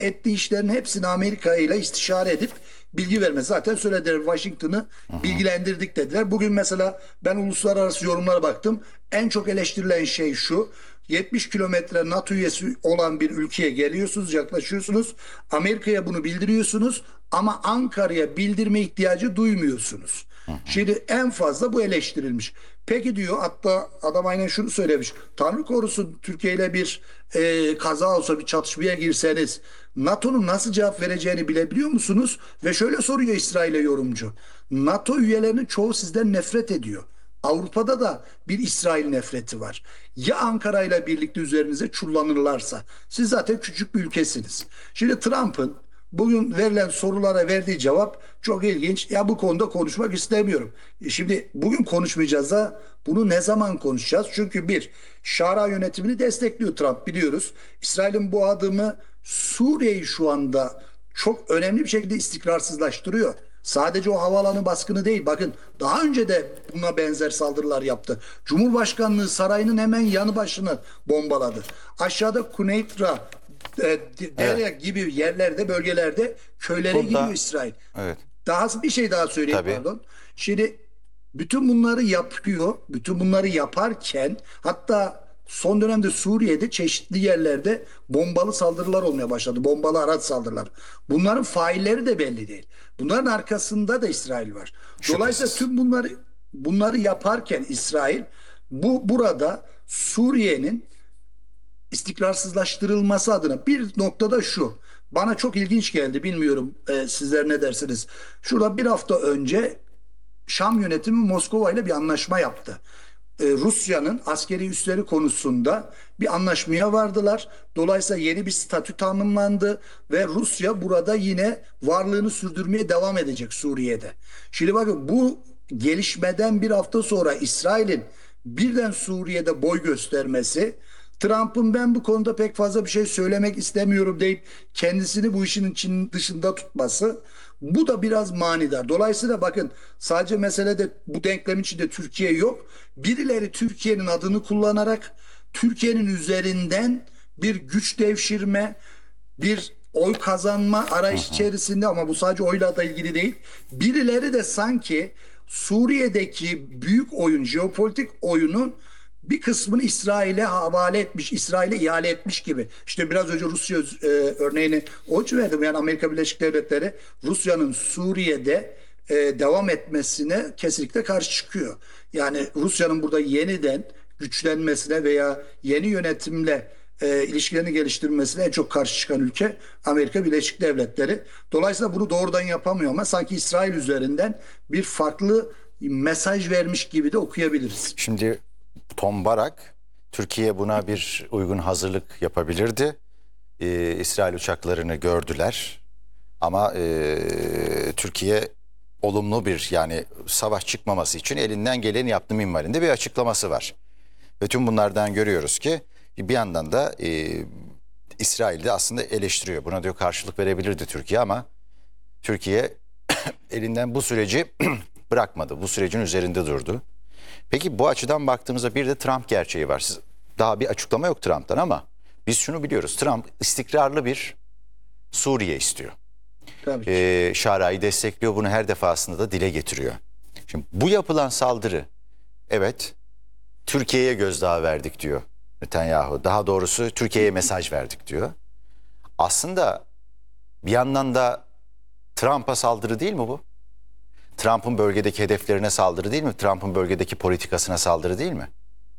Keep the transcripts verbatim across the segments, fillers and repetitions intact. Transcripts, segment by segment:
ettiği işlerin hepsini Amerika ile istişare edip bilgi vermez. Zaten söylediler, Washington'ı bilgilendirdik dediler. Bugün mesela ben uluslararası yorumlara baktım. En çok eleştirilen şey şu: yetmiş kilometre NATO üyesi olan bir ülkeye geliyorsunuz, yaklaşıyorsunuz. Amerika'ya bunu bildiriyorsunuz ama Ankara'ya bildirme ihtiyacı duymuyorsunuz. Şimdi en fazla bu eleştirilmiş. Peki diyor, hatta adam aynen şunu söylemiş: Tanrı korusun, Türkiye ile bir e, kaza olsa, bir çatışmaya girseniz NATO'nun nasıl cevap vereceğini bilebiliyor musunuz? Ve şöyle soruyor İsrail'e yorumcu: NATO üyelerinin çoğu sizden nefret ediyor. Avrupa'da da bir İsrail nefreti var. Ya Ankara ile birlikte üzerinize çullanırlarsa? Siz zaten küçük bir ülkesiniz. Şimdi Trump'ın bugün verilen sorulara verdiği cevap çok ilginç. Ya bu konuda konuşmak istemiyorum. E Şimdi bugün konuşmayacağız da bunu ne zaman konuşacağız? Çünkü bir, Şara yönetimini destekliyor Trump, biliyoruz. İsrail'in bu adımı Suriye'yi şu anda çok önemli bir şekilde istikrarsızlaştırıyor. Sadece o havaalanı baskını değil. Bakın, daha önce de buna benzer saldırılar yaptı. Cumhurbaşkanlığı sarayının hemen yanı başını bombaladı. Aşağıda Kuneitra, e, Dere Evet. gibi yerlerde, bölgelerde köylere Burada, giriyor İsrail. evet. Daha bir şey daha söyleyeyim, Tabii. pardon. Şimdi bütün bunları yapıyor. Bütün bunları yaparken hatta son dönemde Suriye'de çeşitli yerlerde bombalı saldırılar olmaya başladı. Bombalı araç saldırılar. Bunların failleri de belli değil. Bunların arkasında da İsrail var. Dolayısıyla Şüphesiz. tüm bunları bunları yaparken İsrail bu burada Suriye'nin istikrarsızlaştırılması adına bir noktada şu bana çok ilginç geldi. Bilmiyorum e, sizler ne dersiniz? Şurada bir hafta önce Şam yönetimi Moskova ile bir anlaşma yaptı. E, Rusya'nın askeri üsleri konusunda bir anlaşmaya vardılar. Dolayısıyla yeni bir statü tanımlandı ve Rusya burada yine varlığını sürdürmeye devam edecek Suriye'de. Şimdi bakın, bu gelişmeden bir hafta sonra İsrail'in birden Suriye'de boy göstermesi, Trump'ın ben bu konuda pek fazla bir şey söylemek istemiyorum deyip kendisini bu işin için dışında tutması, bu da biraz manidar. Dolayısıyla bakın, sadece meselede bu denklemin içinde Türkiye yok. Birileri Türkiye'nin adını kullanarak Türkiye'nin üzerinden bir güç devşirme, bir oy kazanma arayış içerisinde, ama bu sadece oyla da ilgili değil. Birileri de sanki Suriye'deki büyük oyun, jeopolitik oyunun bir kısmını İsrail'e havale etmiş, İsrail'e ihale etmiş gibi. İşte biraz önce Rusya e, örneğini o için verdim. Yani Amerika Birleşik Devletleri Rusya'nın Suriye'de e, devam etmesine kesinlikle karşı çıkıyor. Yani Rusya'nın burada yeniden güçlenmesine veya yeni yönetimle e, ilişkilerini geliştirmesine en çok karşı çıkan ülke Amerika Birleşik Devletleri. Dolayısıyla bunu doğrudan yapamıyor ama sanki İsrail üzerinden bir farklı mesaj vermiş gibi de okuyabiliriz. Şimdi Tom Barak, Türkiye buna bir uygun hazırlık yapabilirdi. Ee, İsrail uçaklarını gördüler. Ama e, Türkiye olumlu bir, yani savaş çıkmaması için elinden geleni yaptı minvalinde bir açıklaması var. Ve tüm bunlardan görüyoruz ki bir yandan da e, İsrail'de aslında eleştiriyor. Buna diyor karşılık verebilirdi Türkiye ama Türkiye elinden bu süreci bırakmadı. Bu sürecin üzerinde durdu. Peki bu açıdan baktığımızda bir de Trump gerçeği var. Siz, daha bir açıklama yok Trump'tan ama biz şunu biliyoruz. Trump istikrarlı bir Suriye istiyor. Tabii ki. Ee, Şara'yı destekliyor. Bunu her defasında da dile getiriyor. Şimdi bu yapılan saldırı, evet, Türkiye'ye gözdağı verdik diyor Netanyahu. Daha doğrusu Türkiye'ye mesaj verdik diyor. Aslında bir yandan da Trump'a saldırı değil mi bu? Trump'ın bölgedeki hedeflerine saldırı değil mi? Trump'ın bölgedeki politikasına saldırı değil mi?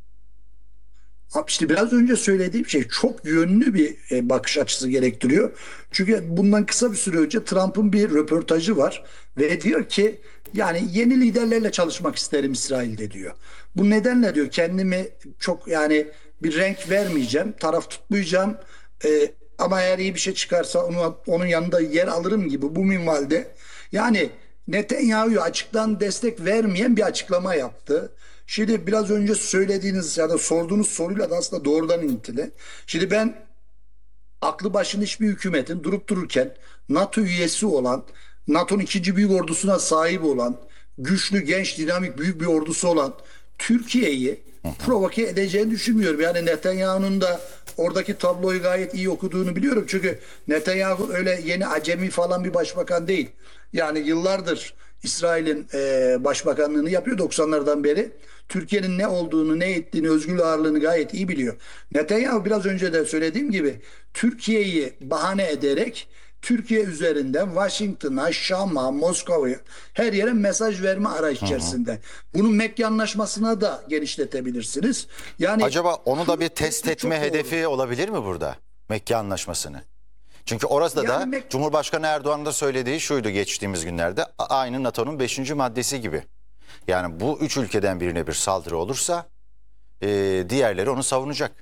Abi işte biraz önce söylediğim şey çok yönlü bir e, bakış açısı gerektiriyor. Çünkü bundan kısa bir süre önce Trump'ın bir röportajı var ve diyor ki yani yeni liderlerle çalışmak isterim İsrail'de diyor. Bu nedenle diyor kendimi çok yani bir renk vermeyeceğim, taraf tutmayacağım. E, ama eğer iyi bir şey çıkarsa onu, onun yanında yer alırım gibi bu minvalde. Yani Netanyahu'ya açıktan destek vermeyen bir açıklama yaptı. Şimdi biraz önce söylediğiniz ya da sorduğunuz soruyla da aslında doğrudan ilintili. Şimdi ben aklı başında hiçbir hükümetin durup dururken NATO üyesi olan, NATO'nun ikinci büyük ordusuna sahip olan, güçlü, genç, dinamik, büyük bir ordusu olan Türkiye'yi provoke edeceğini düşünmüyorum. Yani Netanyahu'nun da oradaki tabloyu gayet iyi okuduğunu biliyorum. Çünkü Netanyahu öyle yeni acemi falan bir başbakan değil. Yani yıllardır İsrail'in e, başbakanlığını yapıyor doksanlardan beri. Türkiye'nin ne olduğunu, ne ettiğini, özgür ağırlığını gayet iyi biliyor. Netanyahu biraz önce de söylediğim gibi Türkiye'yi bahane ederek Türkiye üzerinden Washington'a, Şam'a, Moskova'ya her yere mesaj verme arayış içerisinde. Bunun Mekke Anlaşması'na da genişletebilirsiniz. Yani Acaba onu da bir test çok etme doğru. hedefi olabilir mi burada? Mekke Anlaşması'nı. Çünkü orada da Yani Mek- Cumhurbaşkanı Erdoğan'ın da söylediği şuydu geçtiğimiz günlerde. a- Aynı NATO'nun beşinci maddesi gibi. Yani bu üç ülkeden birine bir saldırı olursa e, diğerleri onu savunacak.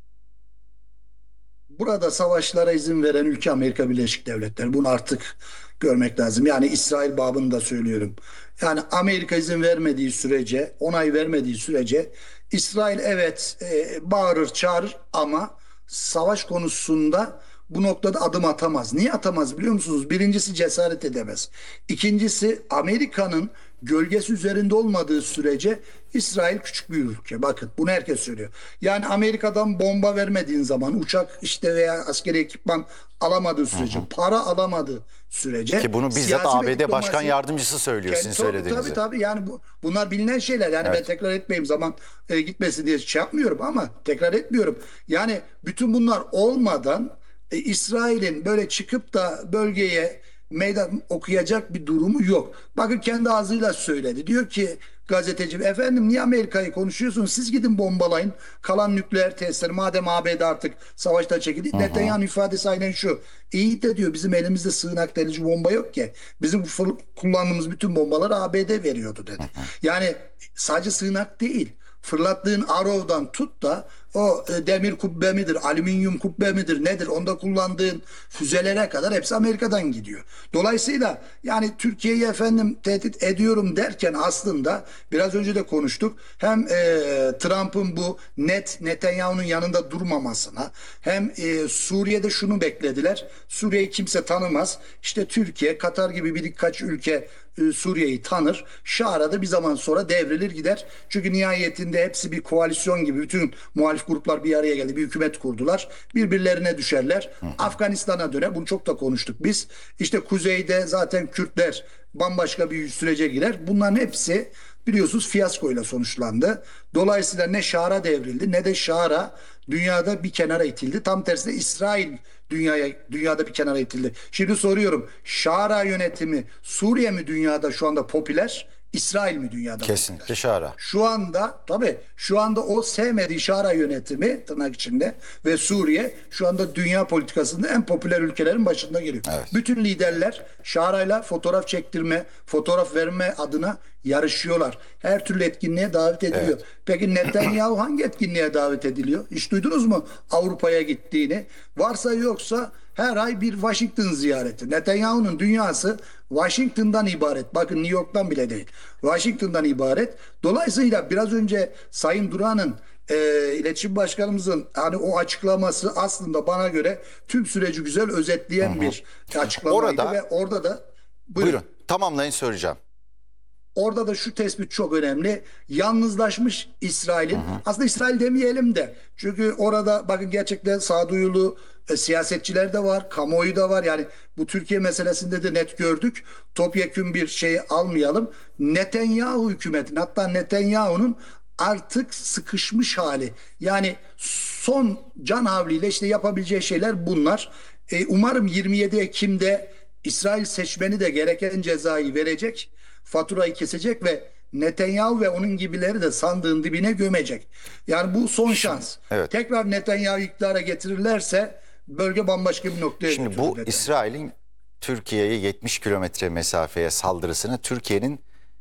Burada savaşlara izin veren ülke Amerika Birleşik Devletleri. Bunu artık görmek lazım. Yani İsrail babını da söylüyorum. Yani Amerika izin vermediği sürece, onay vermediği sürece İsrail evet e, bağırır, çağırır ama savaş konusunda bu noktada adım atamaz. Niye atamaz biliyor musunuz? Birincisi cesaret edemez. İkincisi Amerika'nın gölgesi üzerinde olmadığı sürece İsrail küçük bir ülke. Bakın bunu herkes söylüyor. Yani Amerika'dan bomba vermediğin zaman uçak işte veya askeri ekipman alamadığı sürece, para alamadığı sürece Ki bunu bizzat siyasi ve A B D Başkan diplomasi- Yardımcısı söylüyor Kendi- sizin tabii, söylediğinizi. tabii tabii yani bu, bunlar bilinen şeyler. Yani Evet. ben tekrar etmeyeyim zaman e, gitmesin diye şey yapmıyorum ama tekrar etmiyorum. Yani bütün bunlar olmadan e, İsrail'in böyle çıkıp da bölgeye meydan okuyacak bir durumu yok. Bakın kendi ağzıyla söyledi. Diyor ki gazeteci efendim niye Amerika'yı konuşuyorsunuz? Siz gidin bombalayın. Kalan nükleer testleri madem A B D artık savaştan çekildi. Netanyahu ifadesi aynen şu. İyi de diyor bizim elimizde sığınak delici bomba yok ki. Bizim fır- kullandığımız bütün bombaları A B D veriyordu dedi. Yani sadece sığınak değil. Fırlattığın Arrow'dan tut da o e, demir kubbe midir, alüminyum kubbe midir nedir onda kullandığın füzelere kadar hepsi Amerika'dan gidiyor. Dolayısıyla yani Türkiye'yi efendim tehdit ediyorum derken aslında biraz önce de konuştuk. Hem e, Trump'ın bu net Netanyahu'nun yanında durmamasına hem e, Suriye'de şunu beklediler. Suriye'yi kimse tanımaz. İşte Türkiye, Katar gibi birkaç ülke e, Suriye'yi tanır. Şar'a da bir zaman sonra devrilir gider. Çünkü nihayetinde hepsi bir koalisyon gibi bütün muhalif gruplar bir araya geldi. Bir hükümet kurdular. Birbirlerine düşerler. Afganistan'a döner. Bunu çok da konuştuk biz. İşte kuzeyde zaten Kürtler bambaşka bir sürece girer. Bunların hepsi biliyorsunuz fiyaskoyla sonuçlandı. Dolayısıyla ne Şar'a devrildi ne de Şar'a dünyada bir kenara itildi. Tam tersine İsrail dünyaya dünyada bir kenara itildi. Şimdi soruyorum. Şara yönetimi Suriye mi dünyada şu anda popüler? İsrail mi dünyada Kesinlikle popüler? Şara. Şu anda tabii şu anda o sevmediği Şara yönetimi tırnak içinde ve Suriye şu anda dünya politikasında en popüler ülkelerin başında geliyor. Evet. Bütün liderler Şara'yla fotoğraf çektirme, fotoğraf verme adına yarışıyorlar. Her türlü etkinliğe davet ediliyor. Evet. Peki Netanyahu hangi etkinliğe davet ediliyor? Hiç duydunuz mu Avrupa'ya gittiğini? Varsa yoksa her ay bir Washington ziyareti. Netanyahu'nun dünyası Washington'dan ibaret. Bakın New York'tan bile değil. Washington'dan ibaret. Dolayısıyla biraz önce Sayın Duran'ın e, iletişim başkanımızın hani o açıklaması aslında bana göre tüm süreci güzel özetleyen bir açıklamaydı Orada- ve orada da Buyurun. buyurun. Tamamlayın söyleyeceğim. Orada da şu tespit çok önemli. Yalnızlaşmış İsrail'in, aslında İsrail demeyelim de çünkü orada bakın gerçekten sağduyulu e, siyasetçiler de var, kamuoyu da var. Yani bu Türkiye meselesinde de net gördük. Topyekün bir şey almayalım. Netanyahu hükümetin, hatta Netanyahu'nun artık sıkışmış hali. Yani son can havliyle işte yapabileceği şeyler bunlar. E, umarım yirmi yedi Ekim'de İsrail seçmeni de gereken cezayı verecek, faturayı kesecek ve Netanyahu ve onun gibileri de sandığın dibine gömecek. Yani bu son şans. evet. Tekrar Netanyahu iktidara getirirlerse bölge bambaşka bir noktaya Şimdi götürür bu Netanyahu. İsrail'in Türkiye'ye yetmiş kilometre mesafeye saldırısını Türkiye'nin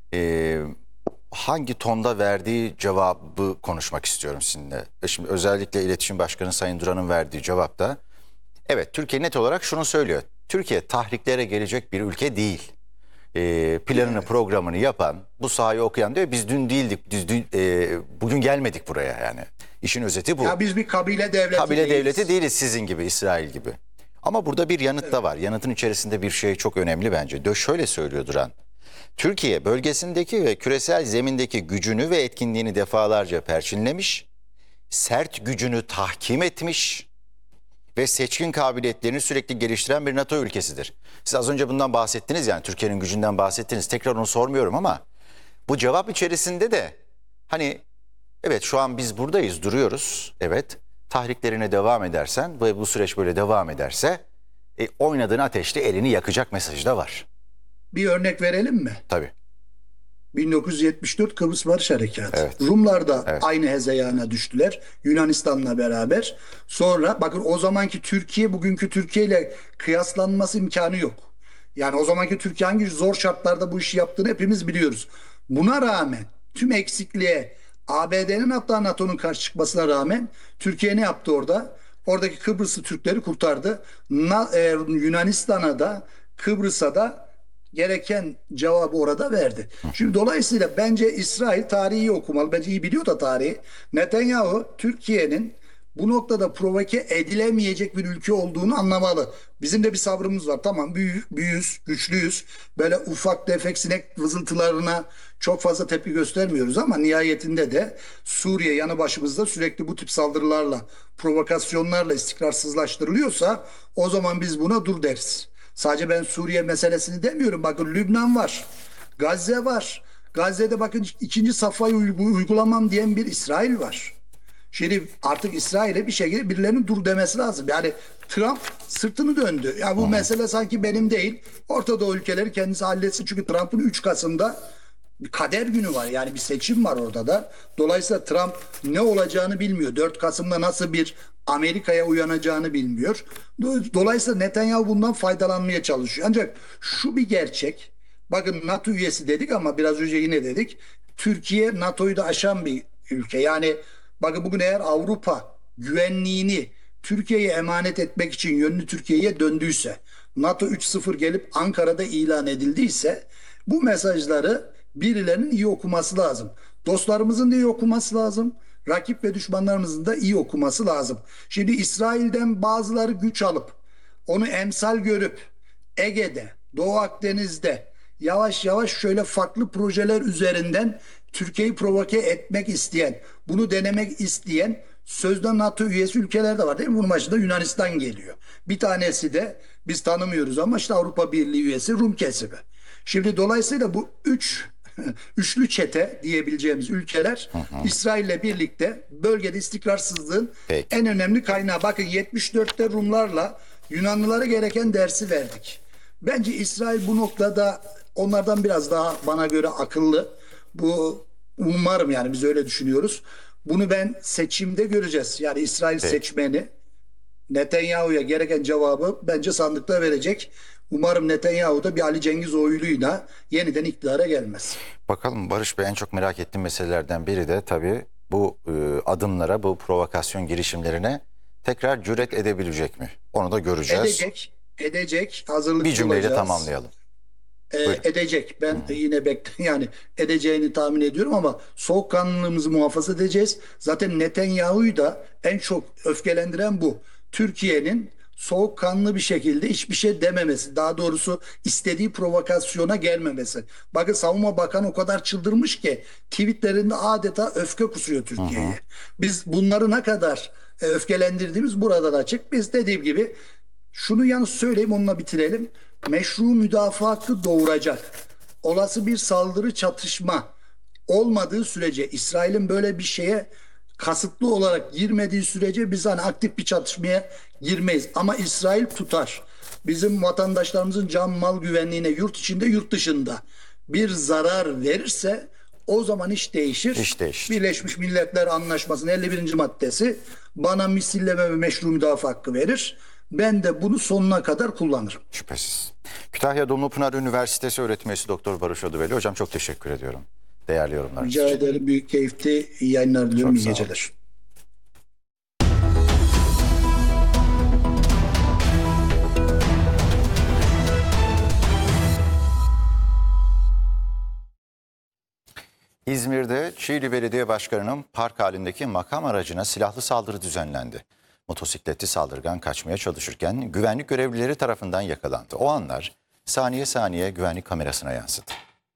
e, hangi tonda verdiği cevabı konuşmak istiyorum sizinle. E Şimdi özellikle İletişim Başkanı Sayın Duran'ın verdiği cevapta evet Türkiye net olarak şunu söylüyor. Türkiye tahriklere gelecek bir ülke değil. E, planını programını yapan bu sahayı okuyan diyor biz dün değildik biz dün, e, bugün gelmedik buraya yani. İşin özeti bu. Ya biz bir kabile devleti Kabile değiliz. devleti değiliz sizin gibi, İsrail gibi. Ama burada bir yanıt da var. Yanıtın içerisinde bir şey çok önemli bence. De şöyle söylüyor Duran. Türkiye bölgesindeki ve küresel zemindeki gücünü ve etkinliğini defalarca perçinlemiş, sert gücünü tahkim etmiş ve seçkin kabiliyetlerini sürekli geliştiren bir NATO ülkesidir. Siz az önce bundan bahsettiniz, yani Türkiye'nin gücünden bahsettiniz. Tekrar onu sormuyorum ama bu cevap içerisinde de hani evet şu an biz buradayız, duruyoruz. Evet, tahriklerine devam edersen ve bu süreç böyle devam ederse e, oynadığın ateşte elini yakacak mesajı da var. Bir örnek verelim mi? Tabii. bin dokuz yüz yetmiş dört Kıbrıs Barış Harekatı. Evet. Rumlar da Evet. aynı hezeyana düştüler. Yunanistan'la beraber. Sonra bakın, o zamanki Türkiye bugünkü Türkiye ile kıyaslanması imkanı yok. Yani o zamanki Türkiye hangi zor şartlarda bu işi yaptığını hepimiz biliyoruz. Buna rağmen tüm eksikliğe, A B D'nin hatta NATO'nun karşı çıkmasına rağmen Türkiye ne yaptı orada? Oradaki Kıbrıslı Türkleri kurtardı. Na, e, Yunanistan'a da Kıbrıs'a da gereken cevabı orada verdi. Şimdi dolayısıyla bence İsrail tarihi iyi okumalı. Bence iyi biliyor da tarihi. Netanyahu Türkiye'nin bu noktada provoke edilemeyecek bir ülke olduğunu anlamalı. Bizim de bir sabrımız var. Tamam, büyük, büyüyüz, güçlüyüz. Böyle ufak tefek sinek vızıltılarına çok fazla tepki göstermiyoruz ama nihayetinde de Suriye yanı başımızda sürekli bu tip saldırılarla, provokasyonlarla istikrarsızlaştırılıyorsa o zaman biz buna dur deriz. Sadece ben Suriye meselesini demiyorum. Bakın Lübnan var. Gazze var. Gazze'de bakın ikinci safhayı uygulamam diyen bir İsrail var. Şimdi artık İsrail'e bir şekilde birilerinin dur demesi lazım. Yani Trump sırtını döndü. Ya bu hmm. mesele sanki benim değil. Orta Doğu ülkeleri kendisi halletsin. Çünkü Trump'ın üç Kasım'da bir kader günü var. Yani bir seçim var orada da. Dolayısıyla Trump ne olacağını bilmiyor. dört Kasım'da nasıl bir Amerika'ya uyanacağını bilmiyor. Dolayısıyla Netanyahu bundan faydalanmaya çalışıyor. Ancak şu bir gerçek. Bakın NATO üyesi dedik ama biraz önce yine dedik. Türkiye NATO'yu da aşan bir ülke. Yani bakın bugün eğer Avrupa güvenliğini Türkiye'ye emanet etmek için yönünü Türkiye'ye döndüyse, NATO üç sıfır gelip Ankara'da ilan edildiyse bu mesajları birilerinin iyi okuması lazım. Dostlarımızın da iyi okuması lazım. Rakip ve düşmanlarımızın da iyi okuması lazım. Şimdi İsrail'den bazıları güç alıp onu emsal görüp Ege'de, Doğu Akdeniz'de yavaş yavaş şöyle farklı projeler üzerinden Türkiye'yi provoke etmek isteyen, bunu denemek isteyen sözde NATO üyesi ülkeler de var değil mi? Bunun başında Yunanistan geliyor. Bir tanesi de biz tanımıyoruz ama işte Avrupa Birliği üyesi Rum kesimi. Şimdi dolayısıyla bu üç üçlü çete diyebileceğimiz ülkeler hı hı. İsrail'le birlikte bölgede istikrarsızlığın Peki. en önemli kaynağı. Bakın yetmiş dörtte Rumlarla Yunanlılara gereken dersi verdik. Bence İsrail bu noktada onlardan biraz daha bana göre akıllı. Bu umarım, yani biz öyle düşünüyoruz. Bunu ben seçimde göreceğiz. Yani İsrail Peki. seçmeni Netanyahu'ya gereken cevabı bence sandıkta verecek. Umarım Netanyahu da bir Ali Cengiz oyuyla yeniden iktidara gelmez. Bakalım Barış Bey, en çok merak ettiğim meselelerden biri de tabii bu e, adımlara, bu provokasyon girişimlerine tekrar cüret edebilecek mi? Onu da göreceğiz. Edecek, edecek. Hazırlıklı bir cümleyle olacağız. tamamlayalım. E, edecek. Ben hmm. yine bekle yani edeceğini tahmin ediyorum ama soğukkanlılığımızı muhafaza edeceğiz. Zaten Netanyahu'yu da en çok öfkelendiren bu. Türkiye'nin soğukkanlı bir şekilde hiçbir şey dememesi, daha doğrusu istediği provokasyona gelmemesi. Bakın Savunma Bakanı o kadar çıldırmış ki tweetlerinde adeta öfke kusuyor Türkiye'ye. Biz bunları ne kadar e, öfkelendirdiğimiz buradan açık. Biz dediğim gibi şunu yalnız söyleyeyim, onunla bitirelim. Meşru müdafaa hakkı doğuracak olası bir saldırı, çatışma olmadığı sürece, İsrail'in böyle bir şeye kasıtlı olarak girmediği sürece biz hani aktif bir çatışmaya girmeyiz. Ama İsrail tutar. Bizim vatandaşlarımızın can mal güvenliğine yurt içinde yurt dışında bir zarar verirse o zaman iş değişir. İş değişir. Birleşmiş Milletler Anlaşması'nın elli birinci maddesi bana misilleme ve meşru müdafaa hakkı verir. Ben de bunu sonuna kadar kullanırım. Şüphesiz. Kütahya Dumlupınar Üniversitesi öğretim üyesi Doktor Barış Ödüveli. Hocam çok teşekkür ediyorum. Değerli yorumlar Rica için. ederim. Büyük keyifli, iyi yayınlar diliyorum. İyi geceler. İzmir'de Çiğli Belediye Başkanı'nın park halindeki makam aracına silahlı saldırı düzenlendi. Motosikletli saldırgan kaçmaya çalışırken güvenlik görevlileri tarafından yakalandı. O anlar saniye saniye güvenlik kamerasına yansıdı.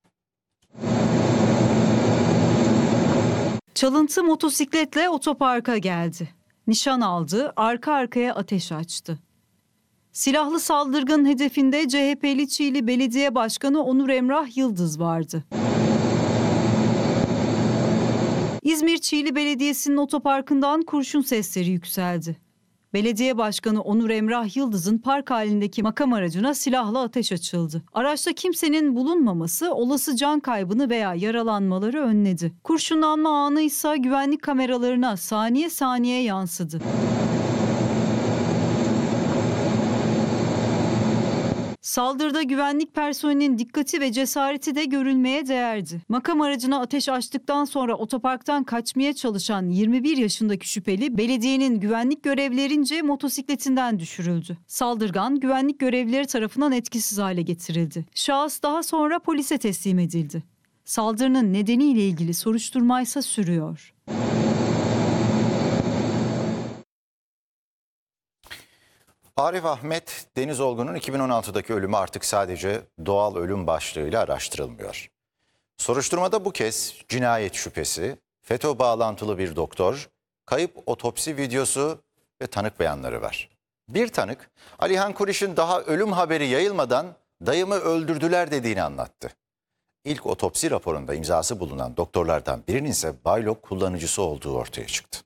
Çalıntı motosikletle otoparka geldi. Nişan aldı, arka arkaya ateş açtı. Silahlı saldırganın hedefinde C H P'li Çiğli Belediye Başkanı Onur Emrah Yıldız vardı. İzmir Çiğli Belediyesi'nin otoparkından kurşun sesleri yükseldi. Belediye Başkanı Onur Emrah Yıldız'ın park halindeki makam aracına silahla ateş açıldı. Araçta kimsenin bulunmaması olası can kaybını veya yaralanmaları önledi. Kurşunlanma anı ise güvenlik kameralarına saniye saniye yansıdı. Saldırıda güvenlik personelinin dikkati ve cesareti de görülmeye değerdi. Makam aracına ateş açtıktan sonra otoparktan kaçmaya çalışan yirmi bir yaşındaki şüpheli belediyenin güvenlik görevlilerince motosikletinden düşürüldü. Saldırgan güvenlik görevlileri tarafından etkisiz hale getirildi. Şahıs daha sonra polise teslim edildi. Saldırının nedeniyle ilgili soruşturma ise sürüyor. Arif Ahmet Denizoğlu'nun iki bin on altıdaki ölümü artık sadece doğal ölüm başlığıyla araştırılmıyor. Soruşturmada bu kez cinayet şüphesi, FETÖ bağlantılı bir doktor, kayıp otopsi videosu ve tanık beyanları var. Bir tanık, Alihan Kuriş'in daha ölüm haberi yayılmadan dayımı öldürdüler dediğini anlattı. İlk otopsi raporunda imzası bulunan doktorlardan birinin ise Baylok kullanıcısı olduğu ortaya çıktı.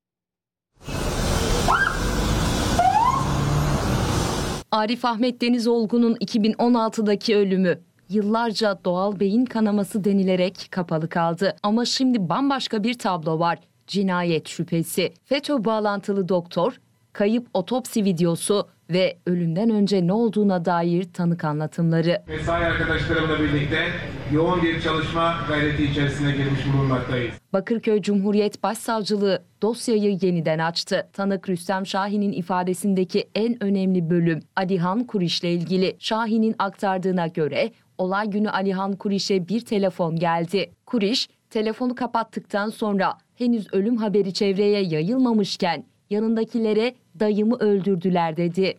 Arif Ahmet Denizoğlu'nun iki bin on altıdaki ölümü yıllarca doğal beyin kanaması denilerek kapalı kaldı. Ama şimdi bambaşka bir tablo var. Cinayet şüphesi, FETÖ bağlantılı doktor, kayıp otopsi videosu ve ölümden önce ne olduğuna dair tanık anlatımları. Mesai arkadaşlarımla birlikte yoğun bir çalışma gayreti içerisine girmiş bulunmaktayız. Bakırköy Cumhuriyet Başsavcılığı dosyayı yeniden açtı. Tanık Rüstem Şahin'in ifadesindeki en önemli bölüm Alihan Kuriş'le ilgili. Şahin'in aktardığına göre olay günü Alihan Kuriş'e bir telefon geldi. Kuriş telefonu kapattıktan sonra henüz ölüm haberi çevreye yayılmamışken yanındakilere dayımı öldürdüler dedi.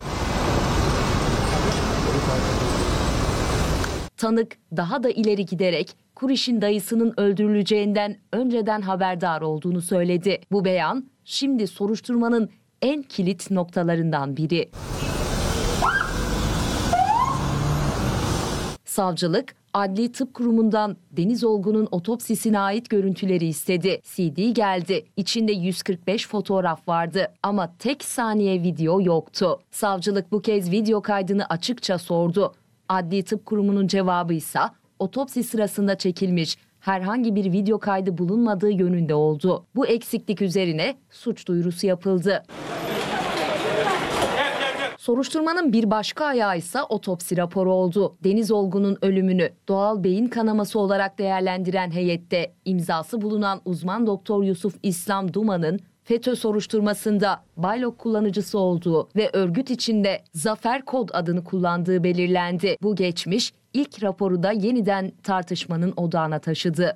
Tanık daha da ileri giderek Kuriş'in dayısının öldürüleceğinden önceden haberdar olduğunu söyledi. Bu beyan şimdi soruşturmanın en kilit noktalarından biri. Savcılık, Adli Tıp Kurumu'ndan Denizoğlu'nun otopsisine ait görüntüleri istedi. C D geldi. İçinde yüz kırk beş fotoğraf vardı ama tek saniye video yoktu. Savcılık bu kez video kaydını açıkça sordu. Adli Tıp Kurumu'nun cevabı ise otopsi sırasında çekilmiş herhangi bir video kaydı bulunmadığı yönünde oldu. Bu eksiklik üzerine suç duyurusu yapıldı. Soruşturmanın bir başka ayağı ise otopsi raporu oldu. Denizoğlu'nun ölümünü doğal beyin kanaması olarak değerlendiren heyette imzası bulunan uzman doktor Yusuf İslam Duman'ın FETÖ soruşturmasında Baylok kullanıcısı olduğu ve örgüt içinde Zafer Kod adını kullandığı belirlendi. Bu geçmiş ilk raporu da yeniden tartışmanın odağına taşıdı.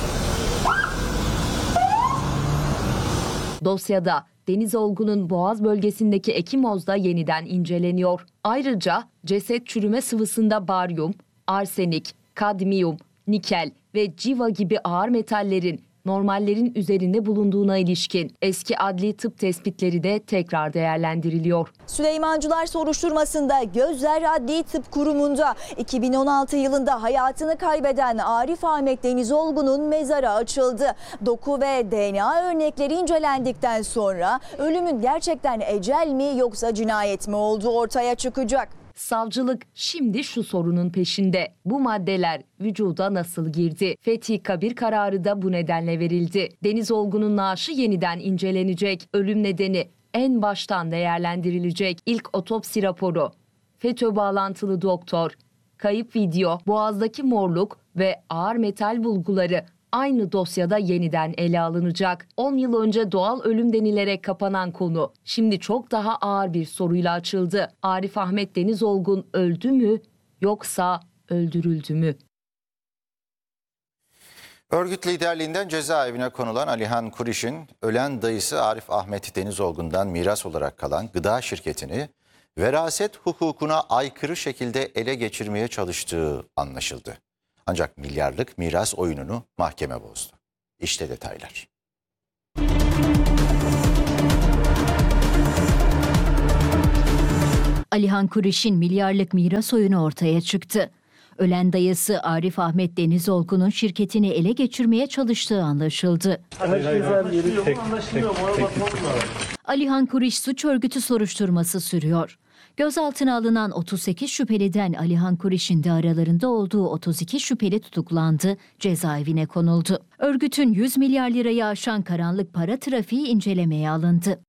Dosyada Denizoğlu'nun Boğaz bölgesindeki ekimozda yeniden inceleniyor. Ayrıca ceset çürüme sıvısında baryum, arsenik, kadmiyum, nikel ve civa gibi ağır metallerin normallerin üzerinde bulunduğuna ilişkin eski adli tıp tespitleri de tekrar değerlendiriliyor. Süleymancılar soruşturmasında gözler Adli Tıp Kurumu'nda. iki bin on altı yılında hayatını kaybeden Arif Ahmet Denizoğlu'nun mezarı açıldı. Doku ve D N A örnekleri incelendikten sonra ölümün gerçekten ecel mi yoksa cinayet mi olduğu ortaya çıkacak. Savcılık şimdi şu sorunun peşinde. Bu maddeler vücuda nasıl girdi? Fethi kabir kararı da bu nedenle verildi. Denizoğlu'nun naaşı yeniden incelenecek. Ölüm nedeni en baştan değerlendirilecek. İlk otopsi raporu, FETÖ bağlantılı doktor, kayıp video, boğazdaki morluk ve ağır metal bulguları aynı dosyada yeniden ele alınacak. on yıl önce doğal ölüm denilerek kapanan konu şimdi çok daha ağır bir soruyla açıldı. Arif Ahmet Denizoğlu öldü mü yoksa öldürüldü mü? Örgüt liderliğinden cezaevine konulan Alihan Kuriş'in ölen dayısı Arif Ahmet Denizoğlu'ndan miras olarak kalan gıda şirketini veraset hukukuna aykırı şekilde ele geçirmeye çalıştığı anlaşıldı. Ancak milyarlık miras oyununu mahkeme bozdu. İşte detaylar. Alihan Kuriş'in milyarlık miras oyunu ortaya çıktı. Ölen dayısı Arif Ahmet Denizolgun'un şirketini ele geçirmeye çalıştığı anlaşıldı. Alihan Kuriş suç örgütü soruşturması sürüyor. Gözaltına alınan otuz sekiz şüpheliden Alihan Kuriş'in de aralarında olduğu otuz iki şüpheli tutuklandı, cezaevine konuldu. Örgütün yüz milyar lirayı aşan karanlık para trafiği incelemeye alındı.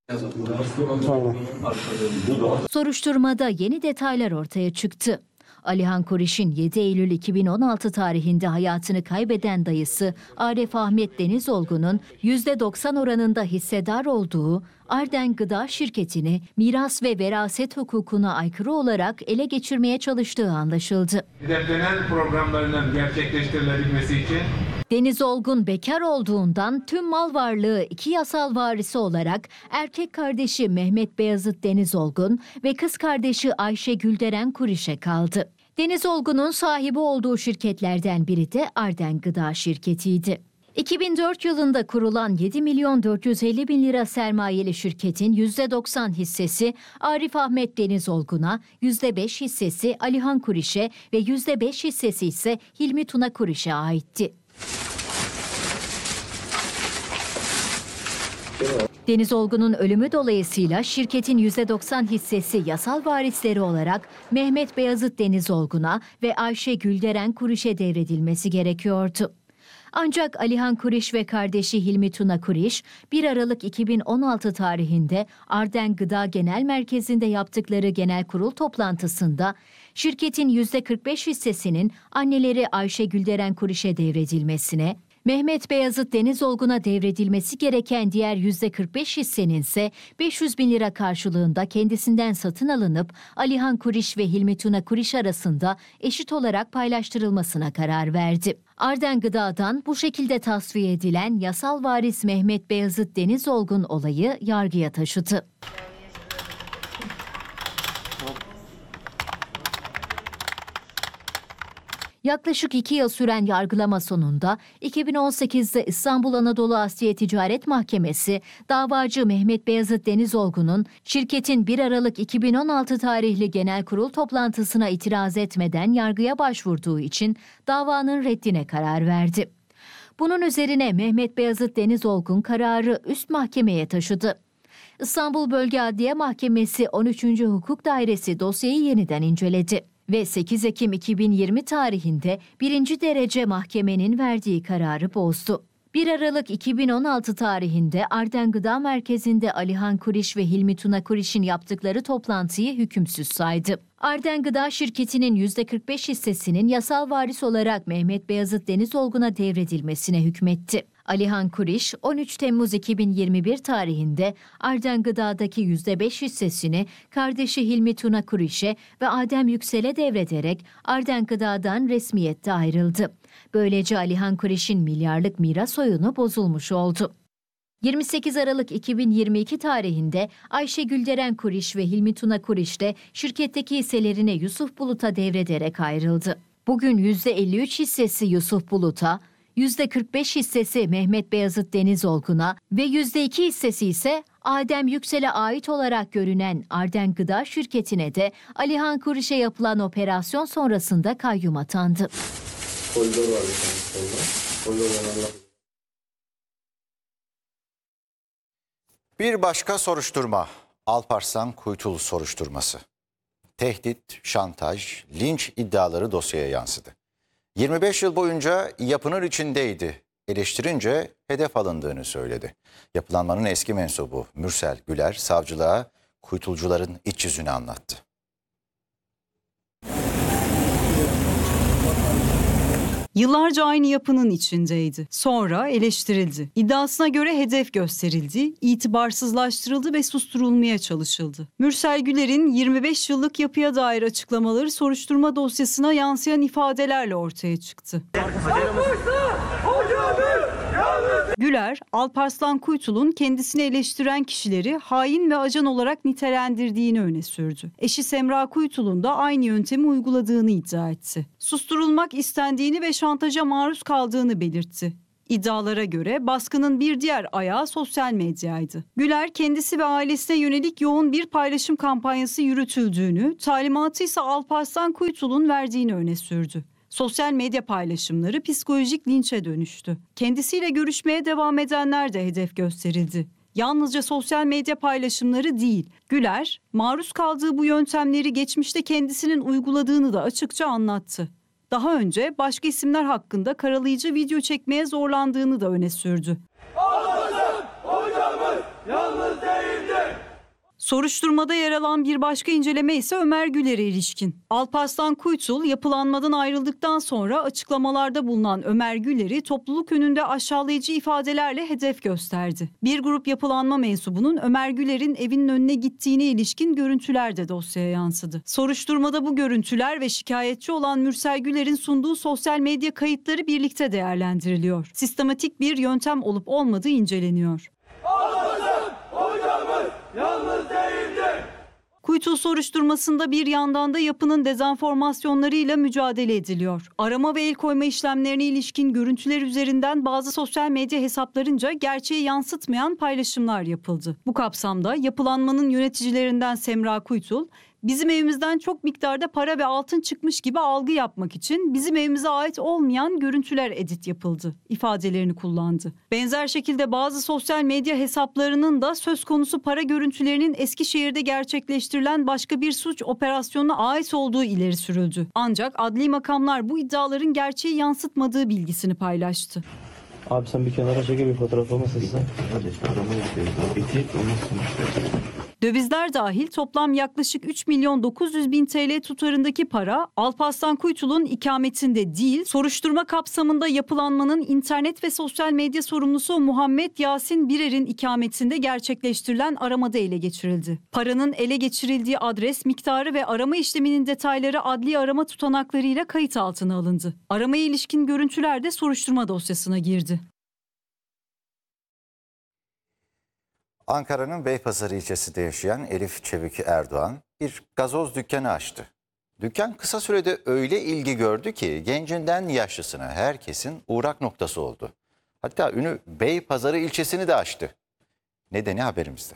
Soruşturmada yeni detaylar ortaya çıktı. Alihan Kuriş'in yedi Eylül iki bin on altı tarihinde hayatını kaybeden dayısı Arif Ahmet Denizolgun'un yüzde doksan oranında hissedar olduğu Arden Gıda şirketini miras ve veraset hukukuna aykırı olarak ele geçirmeye çalıştığı anlaşıldı. Hedeflenen programlarının gerçekleştirilebilmesi için Denizolgun bekar olduğundan tüm mal varlığı iki yasal varisi olarak erkek kardeşi Mehmet Beyazıt Denizolgun ve kız kardeşi Ayşe Gülderen Kuriş'e kaldı. Denizolgun'un sahibi olduğu şirketlerden biri de Arden Gıda şirketiydi. iki bin dört yılında kurulan yedi milyon dört yüz elli bin lira sermayeli şirketin yüzde doksan hissesi Arif Ahmet Denizolgun'a, yüzde beş hissesi Alihan Kuriş'e ve yüzde beş hissesi ise Hilmi Tuna Kuriş'e aitti. Denizolgun'un ölümü dolayısıyla şirketin yüzde doksan hissesi yasal varisleri olarak Mehmet Beyazıt Denizolgun'a ve Ayşe Gülderen Kuriş'e devredilmesi gerekiyordu. Ancak Alihan Kuriş ve kardeşi Hilmi Tuna Kuriş bir Aralık iki bin on altı tarihinde Arden Gıda Genel Merkezi'nde yaptıkları genel kurul toplantısında şirketin yüzde kırk beş hissesinin anneleri Ayşe Gülderen Kuriş'e devredilmesine, Mehmet Beyazıt Denizolgun'a devredilmesi gereken diğer yüzde kırk beş hissenin ise beş yüz bin lira karşılığında kendisinden satın alınıp Alihan Kuriş ve Hilmi Tuna Kuriş arasında eşit olarak paylaştırılmasına karar verdi. Arden Gıda'dan bu şekilde tasfiye edilen yasal varis Mehmet Beyazıt Denizolgun olayı yargıya taşıdı. Yaklaşık iki yıl süren yargılama sonunda iki bin on sekizde İstanbul Anadolu Asya Ticaret Mahkemesi, davacı Mehmet Beyazıt Denizolgun'un şirketin bir Aralık iki bin on altı tarihli genel kurul toplantısına itiraz etmeden yargıya başvurduğu için davanın reddine karar verdi. Bunun üzerine Mehmet Beyazıt Denizolgun kararı üst mahkemeye taşıdı. İstanbul Bölge Adliye Mahkemesi on üçüncü Hukuk Dairesi dosyayı yeniden inceledi ve sekiz Ekim iki bin yirmi tarihinde birinci derece mahkemenin verdiği kararı bozdu. bir Aralık iki bin on altı tarihinde Arden Gıda Merkezi'nde Alihan Kuriş ve Hilmi Tuna Kuriş'in yaptıkları toplantıyı hükümsüz saydı. Arden Gıda şirketinin yüzde kırk beş hissesinin yasal varis olarak Mehmet Beyazıt Denizolgun'a devredilmesine hükmetti. Alihan Kuriş on üç Temmuz iki bin yirmi bir tarihinde Arden Gıda'daki yüzde beş hissesini kardeşi Hilmi Tuna Kuriş'e ve Adem Yüksel'e devrederek Arden Gıda'dan resmiyette ayrıldı. Böylece Alihan Kuriş'in milyarlık miras oyunu bozulmuş oldu. yirmi sekiz Aralık iki bin yirmi iki tarihinde Ayşe Gülderen Kuriş ve Hilmi Tuna Kuriş de şirketteki hisselerini Yusuf Bulut'a devrederek ayrıldı. Bugün yüzde elli üç hissesi Yusuf Bulut'a, yüzde kırk beş hissesi Mehmet Beyazıt Denizolgun'a ve yüzde iki hissesi ise Adem Yüksel'e ait olarak görünen Arden Gıda şirketine de Alihan Kuriş'e yapılan operasyon sonrasında kayyum atandı. Koridor var bir tane solda. Koridor Bir başka soruşturma, Alparslan Kuytul soruşturması. Tehdit, şantaj, linç iddiaları dosyaya yansıdı. yirmi beş yıl boyunca yapının içindeydi. Eleştirince hedef alındığını söyledi. Yapılanmanın eski mensubu Mürsel Güler savcılığa kuytulcuların iç yüzünü anlattı. Yıllarca aynı yapının içindeydi. Sonra eleştirildi. İddiasına göre hedef gösterildi, itibarsızlaştırıldı ve susturulmaya çalışıldı. Mürsel Güler'in yirmi beş yıllık yapıya dair açıklamaları soruşturma dosyasına yansıyan ifadelerle ortaya çıktı. Güler, Alparslan Kuytul'un kendisini eleştiren kişileri hain ve ajan olarak nitelendirdiğini öne sürdü. Eşi Semra Kuytul'un da aynı yöntemi uyguladığını iddia etti. Susturulmak istendiğini ve şantaja maruz kaldığını belirtti. İddialara göre baskının bir diğer ayağı sosyal medyaydı. Güler kendisi ve ailesine yönelik yoğun bir paylaşım kampanyası yürütüldüğünü, talimatı ise Alparslan Kuytul'un verdiğini öne sürdü. Sosyal medya paylaşımları psikolojik linçe dönüştü. Kendisiyle görüşmeye devam edenler de hedef gösterildi. Yalnızca sosyal medya paylaşımları değil, Güler, maruz kaldığı bu yöntemleri geçmişte kendisinin uyguladığını da açıkça anlattı. Daha önce başka isimler hakkında karalayıcı video çekmeye zorlandığını da öne sürdü. Alparslan hocamız yalnız değildir. Soruşturmada yer alan bir başka inceleme ise Ömer Güler'e ilişkin. Alparslan Kuytul yapılanmadan ayrıldıktan sonra açıklamalarda bulunan Ömer Güler'i topluluk önünde aşağılayıcı ifadelerle hedef gösterdi. Bir grup yapılanma mensubunun Ömer Güler'in evinin önüne gittiğine ilişkin görüntüler de dosyaya yansıdı. Soruşturmada bu görüntüler ve şikayetçi olan Mürsel Güler'in sunduğu sosyal medya kayıtları birlikte değerlendiriliyor. Sistematik bir yöntem olup olmadığı inceleniyor. Alparslan hocamız yalnız değildir. Kuytul soruşturmasında bir yandan da yapının dezenformasyonlarıyla mücadele ediliyor. Arama ve el koyma işlemlerine ilişkin görüntüler üzerinden bazı sosyal medya hesaplarınca gerçeği yansıtmayan paylaşımlar yapıldı. Bu kapsamda yapılanmanın yöneticilerinden Semra Kuytul, bizim evimizden çok miktarda para ve altın çıkmış gibi algı yapmak için bizim evimize ait olmayan görüntüler edit yapıldı ifadelerini kullandı. Benzer şekilde bazı sosyal medya hesaplarının da söz konusu para görüntülerinin Eskişehir'de gerçekleştirilen başka bir suç operasyonuna ait olduğu ileri sürüldü. Ancak adli makamlar bu iddiaların gerçeği yansıtmadığı bilgisini paylaştı. Abi sen bir kenara çekil, bir fotoğraf olmasın sen. Dövizler dahil toplam yaklaşık üç milyon dokuz yüz bin T L tutarındaki para Alparslan Kuytul'un ikametinde değil, soruşturma kapsamında yapılanmanın internet ve sosyal medya sorumlusu Muhammed Yasin Birer'in ikametinde gerçekleştirilen aramada ele geçirildi. Paranın ele geçirildiği adres, miktarı ve arama işleminin detayları adli arama tutanaklarıyla kayıt altına alındı. Aramaya ilişkin görüntüler de soruşturma dosyasına girdi. Ankara'nın Beypazarı ilçesinde yaşayan Elif Çevik Erdoğan bir gazoz dükkanı açtı. Dükkan kısa sürede öyle ilgi gördü ki gencinden yaşlısına herkesin uğrak noktası oldu. Hatta ünü Beypazarı ilçesini de aştı. Nedeni haberimizde.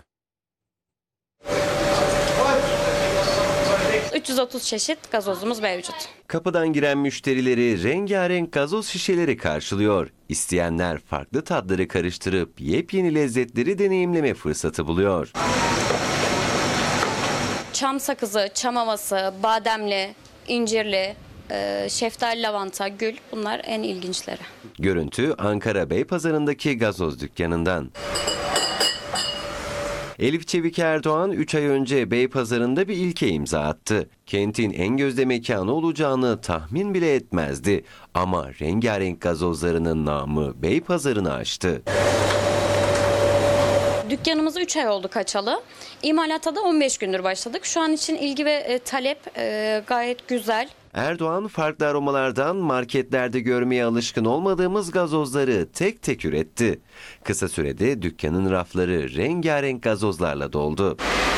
üç yüz otuz çeşit gazozumuz mevcut. Kapıdan giren müşterileri rengarenk gazoz şişeleri karşılıyor. İsteyenler farklı tatları karıştırıp yepyeni lezzetleri deneyimleme fırsatı buluyor. Çam sakızı, çam havası, bademli, incirli, e, şeftali, lavanta, gül, bunlar en ilginçleri. Görüntü Ankara Beypazarı'ndaki gazoz dükkanından. Elif Çevik Erdoğan üç ay önce Beypazarı'nda bir ilke imza attı. Kentin en gözde mekanı olacağını tahmin bile etmezdi. Ama rengarenk gazozlarının namı Beypazarı'nı aştı. Dükkanımızı üç ay oldu açalı. İmalata da on beş gündür başladık. Şu an için ilgi ve e, talep e, gayet güzel. Erdoğan farklı aromalardan marketlerde görmeye alışkın olmadığımız gazozları tek tek üretti. Kısa sürede dükkanın rafları rengarenk gazozlarla doldu.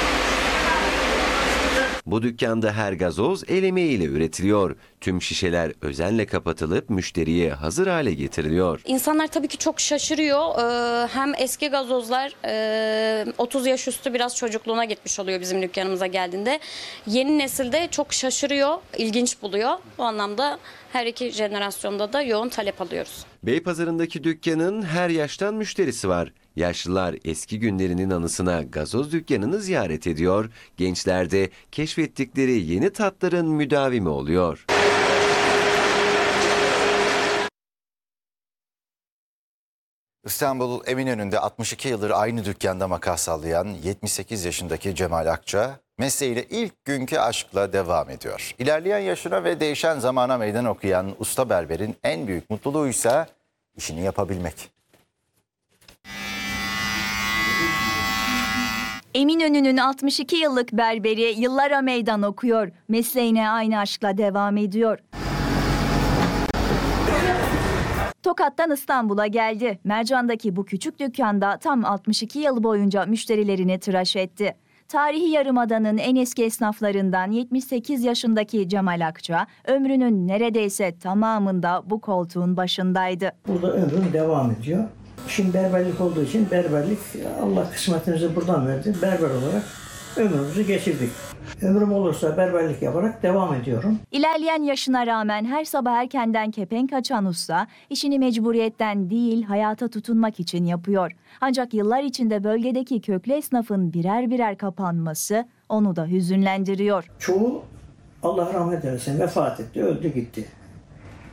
Bu dükkanda her gazoz el emeğiyle üretiliyor. Tüm şişeler özenle kapatılıp müşteriye hazır hale getiriliyor. İnsanlar tabii ki çok şaşırıyor. Ee, hem eski gazozlar e, otuz yaş üstü biraz çocukluğuna gitmiş oluyor bizim dükkanımıza geldiğinde. Yeni nesilde çok şaşırıyor, ilginç buluyor. Bu anlamda her iki jenerasyonda da yoğun talep alıyoruz. Beypazarı'ndaki dükkanın her yaştan müşterisi var. Yaşlılar eski günlerinin anısına gazoz dükkanını ziyaret ediyor. Gençler de keşfettikleri yeni tatların müdavimi oluyor. İstanbul Eminönü'nde altmış iki yıldır aynı dükkanda makas sallayan yetmiş sekiz yaşındaki Cemal Akça mesleğiyle ilk günkü aşkla devam ediyor. İlerleyen yaşına ve değişen zamana meydan okuyan usta berberin en büyük mutluluğuysa işini yapabilmek. Eminönü'nün altmış iki yıllık berberi yıllara meydan okuyor. Mesleğine aynı aşkla devam ediyor. Tokat'tan İstanbul'a geldi. Mercan'daki bu küçük dükkanda tam altmış iki yıl boyunca müşterilerini tıraş etti. Tarihi Yarımada'nın en eski esnaflarından yetmiş sekiz yaşındaki Cemal Akça, ömrünün neredeyse tamamında bu koltuğun başındaydı. Burada ömrüm devam ediyor. Şimdi berberlik olduğu için berberlik, Allah kısmetimizi buradan verdi. Berber olarak ömrümüzü geçirdik. Ömrüm olursa berberlik yaparak devam ediyorum. İlerleyen yaşına rağmen her sabah erkenden kepenk açan usta, işini mecburiyetten değil hayata tutunmak için yapıyor. Ancak yıllar içinde bölgedeki köklü esnafın birer birer kapanması onu da hüzünlendiriyor. Çoğu Allah rahmet eylesin vefat etti, öldü gitti.